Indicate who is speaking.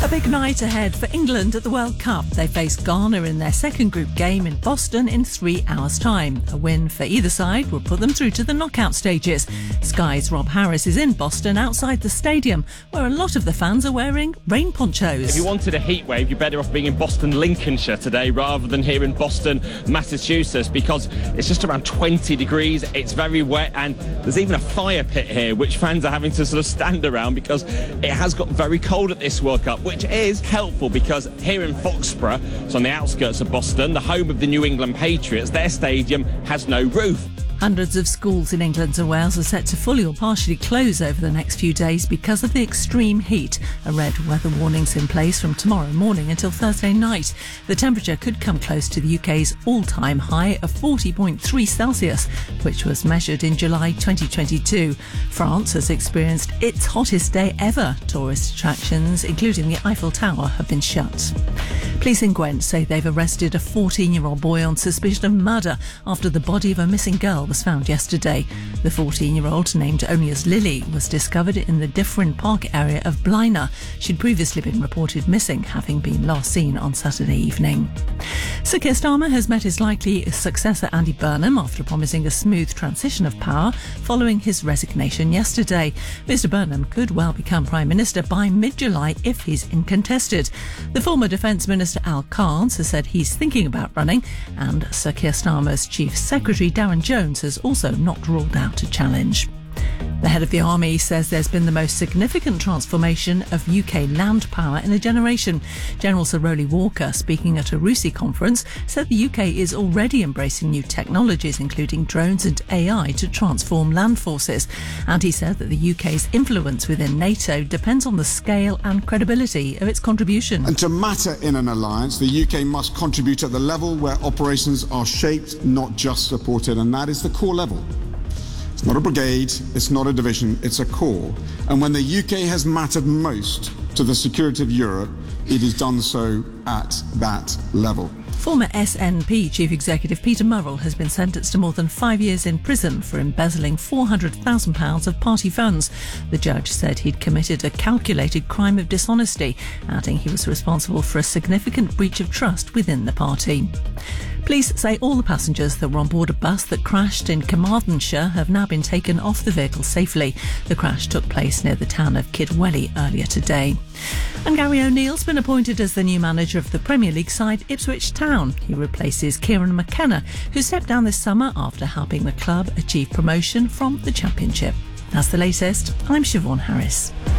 Speaker 1: A big night ahead for England at the World Cup. They face Ghana in their second group game in Boston in 3 hours' time. A win for either side will put them through to the knockout stages. Sky's Rob Harris is in Boston outside the stadium, where a lot of the fans are wearing rain ponchos.
Speaker 2: If you wanted a heat wave, you're better off being in Boston, Lincolnshire today rather than here in Boston, Massachusetts, because it's just around 20 degrees, it's very wet, and there's even a fire pit here which fans are having to sort of stand around because it has got very cold at this World Cup, which is helpful because here in Foxborough, it's on the outskirts of Boston, the home of the New England Patriots, their stadium has no roof.
Speaker 1: Hundreds of schools in England and Wales are set to fully or partially close over the next few days because of the extreme heat. A red weather warning's in place from tomorrow morning until Thursday night. The temperature could come close to the UK's all-time high of 40.3 Celsius, which was measured in July 2022. France has experienced its hottest day ever. Tourist attractions, including the Eiffel Tower, have been shut. Police in Gwent say they've arrested a 14-year-old boy on suspicion of murder after the body of a missing girl was found yesterday. The 14-year-old, named only as Lily, was discovered in the Dyffryn Park area of Blaenau. She'd previously been reported missing, having been last seen on Saturday evening. Sir Keir Starmer has met his likely successor Andy Burnham after promising a smooth transition of power following his resignation yesterday. Mr Burnham could well become Prime Minister by mid-July if he's uncontested. The former Defence Minister Al Carnes has said he's thinking about running, and Sir Keir Starmer's Chief Secretary Darren Jones has also not ruled out a challenge. The head of the army says there's been the most significant transformation of UK land power in a generation. General Sir Rowley Walker, speaking at a RUSI conference, said the UK is already embracing new technologies, including drones and AI, to transform land forces. And he said that the UK's influence within NATO depends on the scale and credibility of its contribution.
Speaker 3: And to matter in an alliance, the UK must contribute at the level where operations are shaped, not just supported, and that is the core level. It's not a brigade, it's not a division, it's a corps. And when the UK has mattered most to the security of Europe, it has done so at that level.
Speaker 1: Former SNP Chief Executive Peter Murrell has been sentenced to more than 5 years in prison for embezzling £400,000 of party funds. The judge said he'd committed a calculated crime of dishonesty, adding he was responsible for a significant breach of trust within the party. Police say all the passengers that were on board a bus that crashed in Carmarthenshire have now been taken off the vehicle safely. The crash took place near the town of Kidwelly earlier today. And Gary O'Neill's been appointed as the new manager of the Premier League side Ipswich Town. He replaces Kieran McKenna, who stepped down this summer after helping the club achieve promotion from the Championship. That's the latest. I'm Siobhan Harris.